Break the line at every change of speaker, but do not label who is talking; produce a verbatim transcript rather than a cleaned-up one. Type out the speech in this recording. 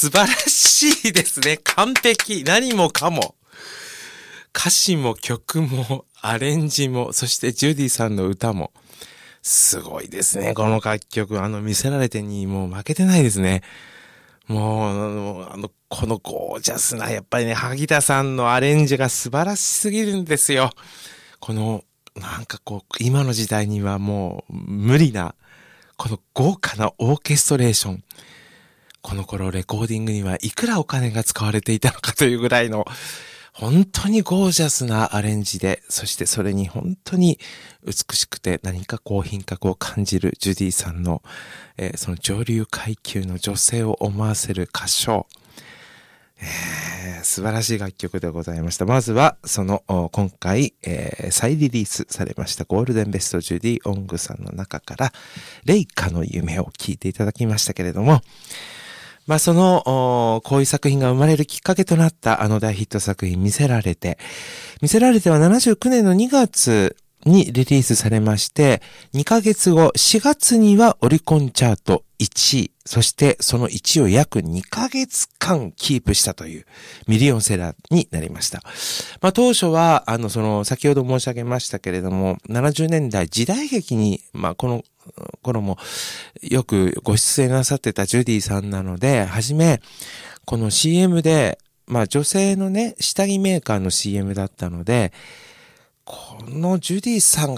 素晴らしいですね。完璧。何もかも。歌詞も曲もアレンジも、そしてジュディさんの歌も。すごいですね。この楽曲。あの、見せられてにもう負けてないですね。もう、あの、このゴージャスな、やっぱりね、萩田さんのアレンジが素晴らしすぎるんですよ。この、なんかこう、今の時代にはもう無理な、この豪華なオーケストレーション。この頃レコーディングにはいくらお金が使われていたのかというぐらいの、本当にゴージャスなアレンジで、そしてそれに本当に美しくて何かこう品格を感じるジュディさんの、えー、その上流階級の女性を思わせる歌唱。えー、素晴らしい楽曲でございました。まずは、その、今回、えー、再リリースされましたゴールデンベストジュディ・オングさんの中から、レイカの夢を聴いていただきましたけれども、まあその、こういう作品が生まれるきっかけとなったあの大ヒット作品、見せられて。見せられてはななじゅうきゅうねんのにがつにリリースされまして、にかげつご、しがつにはオリコンチャートいちい、そしてそのいちいを約にかげつかんキープしたというミリオンセラーになりました。まあ当初は、あのその先ほど申し上げましたけれども、ななじゅうねんだい時代劇に、まあこの頃もよくご出演なさってたジュディさんなので、はじめ、この シーエム で、まあ女性のね、下着メーカーの シーエム だったので、このジュディさんが